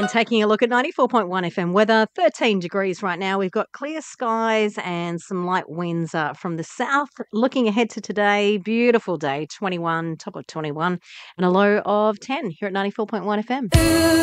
taking a look at 94.1 FM weather, 13 degrees right now. We've got clear skies and some light winds from the south. Looking ahead to today, beautiful day, 21, top of 21, and a low of 10 here at 94.1 FM.